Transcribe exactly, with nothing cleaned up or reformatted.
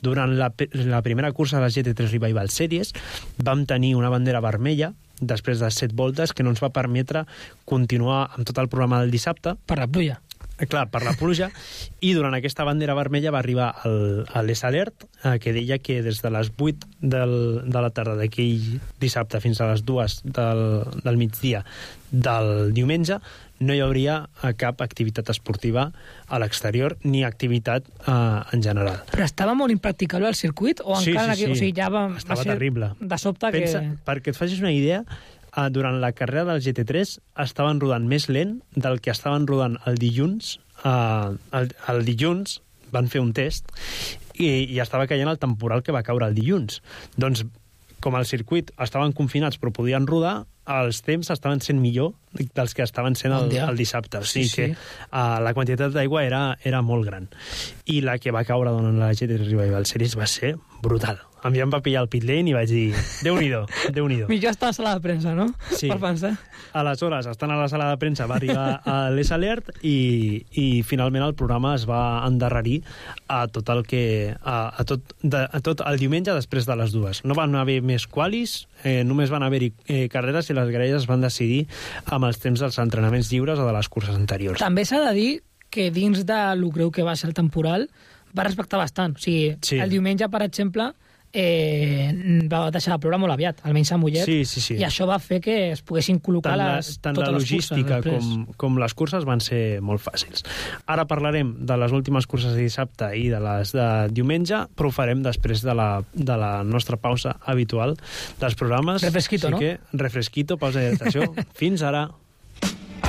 Durant la, la primera cursa de la G T tres Revival Series vam tenir una bandera vermella després de set voltes que no ens va permetre continuar amb tot el programa del dissabte. Per la pluja. Clar, per la pluja, i durant aquesta bandera vermella va arribar l'S-Alert, eh, que deia que des de les vuit del, de la tarda d'aquell dissabte fins a les dues del, del migdia del diumenge no hi hauria cap activitat esportiva a l'exterior ni activitat eh, en general. Però estava molt impracticable el circuit? O sí, encara sí, sí. Que, o sigui, ja va, estava va ser terrible. De sobte Pensa, que... perquè et facis una idea, Uh, durant la carrera del G T tres estaven rodant més lent del que estaven rodant el dilluns. Uh, el, el dilluns van fer un test i, i estava caient el temporal que va caure el dilluns. Doncs, com al circuit estaven confinats però podien rodar, els temps estaven sent millor dels que estaven sent el, el dissabte. O sigui sí, sí. que uh, la quantitat d'aigua era, era molt gran. I la que va caure durant la G T tres Revival Series va ser brutal. A mi em va pillar el pit lane i vaig dir, Déu-n'hi-do, Déu-n'hi-do. Millor estar a la sala de premsa, no? Sí. Per pensar. Aleshores, estant a la sala de premsa va arribar a l'S-Alert i, i finalment el programa es va endarrerir a tot el que... a, a, tot, de, a tot el diumenge després de les dues. No van haver més qualis, eh, només van haver-hi eh, carreres i les graelles es van decidir amb els temps dels entrenaments lliures o de les curses anteriors. També s'ha de dir que dins de lo greu que va ser el temporal va respectar bastant. O sigui, sí. El diumenge, per exemple, eh, va deixar de ploure molt aviat, almenys a Mollet, sí, sí, sí. I això va fer que es poguessin col·locar tant la, les, tant totes la les curses. logística com, com les curses van ser molt fàcils. Ara parlarem de les últimes curses de dissabte i de les de diumenge, però ho farem després de la, de la nostra pausa habitual dels programes. Refresquito, Així no? que, refresquito, pausa d'hidratació. Fins ara.